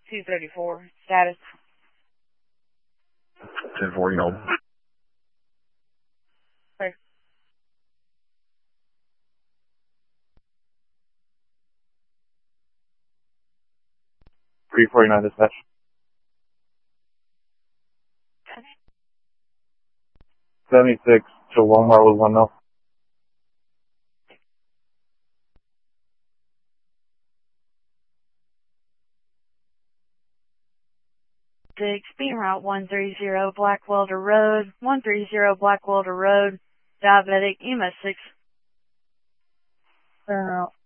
234. Status. 10-4, you know. Okay. 349 dispatch. 76 to Walmart with 1 mil. Dig, speed route 130 Blackwelder Road, 130 Blackwelder Road, diabetic EMA 6.